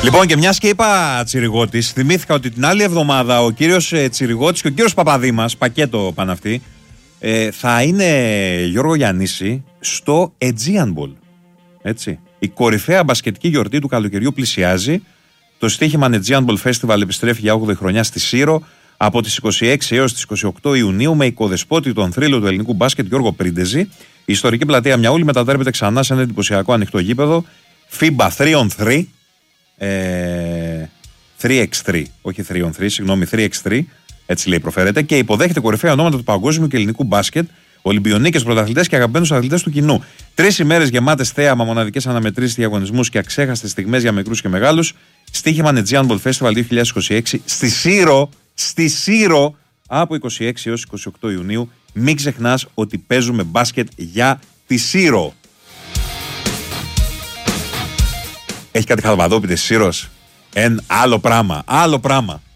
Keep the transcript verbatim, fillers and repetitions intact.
Λοιπόν, και μιας και είπα Τσιριγώτης, θυμήθηκα ότι την άλλη εβδομάδα ο κύριος Τσιριγώτης και ο κύριος Παπαδήμας, πακέτο πάνε αυτοί, ε, θα είναι, Γιώργο Γιαννίση, στο Aegean Ball. Έτσι. Η κορυφαία μπασκετική γιορτή του καλοκαιριού πλησιάζει. Το στοίχημα Aegean Ball Festival επιστρέφει για όγδοη χρονιά στη Σύρο από τις είκοσι έξι έως τις είκοσι οκτώ Ιουνίου με οικοδεσπότη τον θρύλο του ελληνικού μπάσκετ Γιώργο Πρίντεζη. Η ιστορική πλατεία Μιαούλη μετατρέπεται ξανά σε ένα εντυπωσιακό ανοιχτό γήπεδο φίμπα τρία on τρία. Ε, τρία εξ τρία, όχι τρία on τρία, συγγνώμη, τρία εξ τρία, έτσι λέει προφέρεται, και υποδέχεται κορυφαία ονόματα του παγκόσμιου και ελληνικού μπάσκετ, Ολυμπιονίκες, πρωταθλητές και αγαπημένους αθλητές του κοινού. Τρεις ημέρες γεμάτες θέαμα, μοναδικές αναμετρήσεις, διαγωνισμούς και αξέχαστες στιγμές για μικρούς και μεγάλους. Στοίχημα Aegean Ball Festival δύο χιλιάδες είκοσι έξι στη Σύρο, στη Σύρο από είκοσι έξι έως είκοσι οκτώ Ιουνίου. Μην ξεχνάς ότι παίζουμε μπάσκετ για τη Σύρο. Έχει κάτι χαλβαδόπιτες Σύρος. Εν άλλο πράγμα. Άλλο πράγμα.